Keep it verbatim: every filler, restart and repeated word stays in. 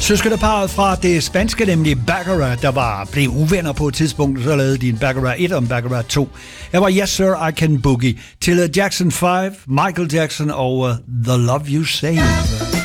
Søskendeparret fra det spanske, nemlig Baccarat, der var blev uvenner på et tidspunkt, så lavede de en Baccarat et og en Baccarat to. Her var Yes Sir, I Can Boogie til Jackson fem, Michael Jackson og uh, The Love You Save.